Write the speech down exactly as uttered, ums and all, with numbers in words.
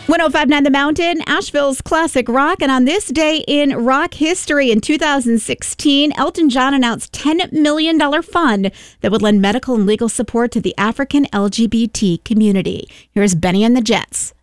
one oh five point nine The Mountain, Asheville's classic rock. And on this day in rock history in two thousand sixteen, Elton John announced ten million dollars fund that would lend medical and legal support to the African L G B T community. Here's Benny and the Jets.